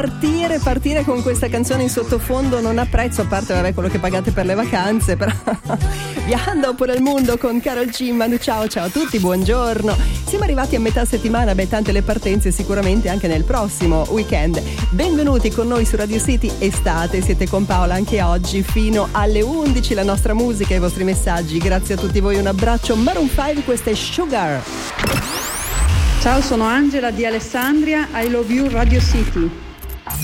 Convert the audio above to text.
Partire con questa canzone in sottofondo non ha prezzo, a parte vabbè quello che pagate per le vacanze, però viaggiando pure il mondo con Karol G. Manu, ciao a tutti, buongiorno. Siamo arrivati a metà settimana, tante le partenze sicuramente anche nel prossimo weekend. Benvenuti con noi su Radio City Estate, siete con Paola anche oggi fino alle 11, la nostra musica e i vostri messaggi. Grazie a tutti voi, un abbraccio. Maroon 5, questa è Sugar. Ciao, sono Angela di Alessandria, I love you Radio City.